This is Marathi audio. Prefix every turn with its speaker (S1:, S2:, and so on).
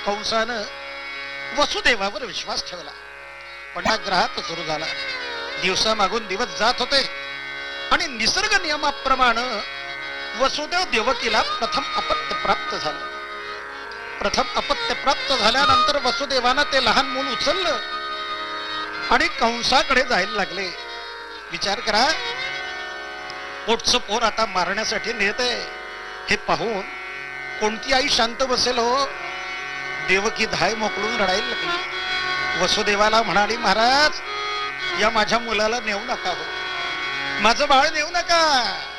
S1: कंसानं वसुदेवावर विश्वास ठेवला. पंडाग्रहात सुरू झाला. दिवसामागून दिवस जात होते आणि निसर्ग नियमाप्रमाणे वसुदेव देवकीला प्रथम अपत्य प्राप्त झालं. प्रथम अपत्य प्राप्त झाल्यानंतर वसुदेवानं ते लहान मूल उचललं आणि कंसाकडे जायला लागले. विचार करा, पोटचं पोर आता मारण्यासाठी नेते हे पाहून कोणती आई शांत बसेल हो. देवकी धाय मोकळून रडायला लागली. वसुदेवाला म्हणाली, महाराज या माझ्या मुलाला नेऊ नका हो, माझं बाळ नेऊ नका.